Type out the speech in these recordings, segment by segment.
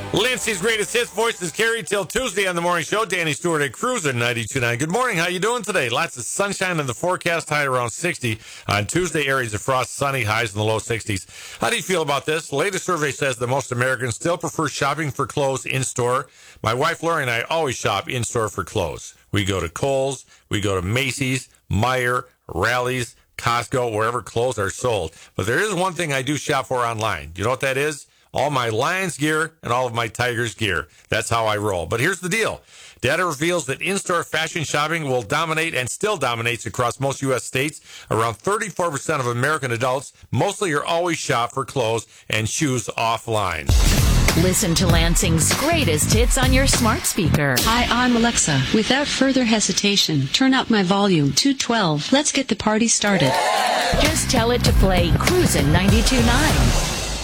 Lindsay's greatest hits voice is carried till Tuesday on the morning show. Danny Stewart at Cruiser 92.9. Good morning. How you doing today? Lots of sunshine in the forecast, high around 60. On Tuesday, areas of frost, sunny, highs in the low 60s. How do you feel about this? The latest survey says that most Americans still prefer shopping for clothes in-store. My wife, Lori, and I always shop in-store for clothes. We go to Kohl's, we go to Macy's, Meijer, Rally's, Costco, wherever clothes are sold. But there is one thing I do shop for online. You know what that is? All my Lions gear and all of my Tigers gear. That's how I roll. But here's the deal. Data reveals that in-store fashion shopping will dominate and still dominates across most U.S. states. Around 34% of American adults mostly are always shop for clothes and shoes offline. Listen to Lansing's greatest hits on your smart speaker. Hi, I'm Alexa. Without further hesitation, turn up my volume to 12. Let's get the party started. Just tell it to play Cruisin' 92.9.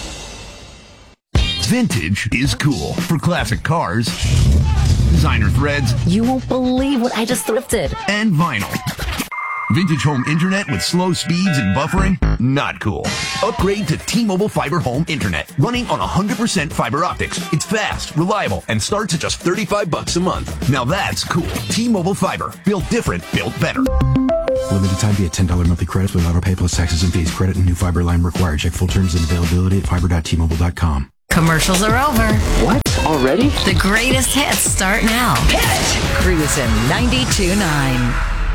Vintage is cool for classic cars, designer threads, you won't believe what I just thrifted, and vinyl. Vintage home internet with slow speeds and buffering? Not cool. Upgrade to T-Mobile Fiber Home Internet, running on 100% fiber optics. It's fast, reliable, and starts at just $35 a month. Now that's cool. T-Mobile Fiber. Built different, built better. Limited time via $10 monthly credits with auto pay plus taxes and fees. Credit and new fiber line required. Check full terms and availability at fiber.tmobile.com. Commercials are over. What? Already? The greatest hits start now. Hit it! Cruisin' 92.9.